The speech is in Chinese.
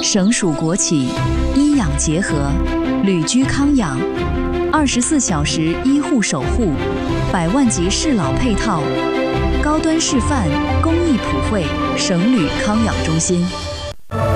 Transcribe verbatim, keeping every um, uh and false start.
省属国企，医养结合，旅居康养，二十四小时医护守护，百万级适老配套，高端示范，公益普惠，省旅康养中心。